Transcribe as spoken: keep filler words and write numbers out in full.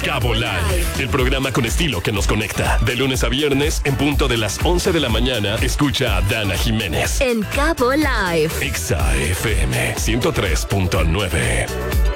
Cabo Live, el programa con estilo que nos conecta. De lunes a viernes, en punto de las once de la mañana, escucha a Dana Jiménez. En Cabo Live. Exa F M ciento tres punto nueve.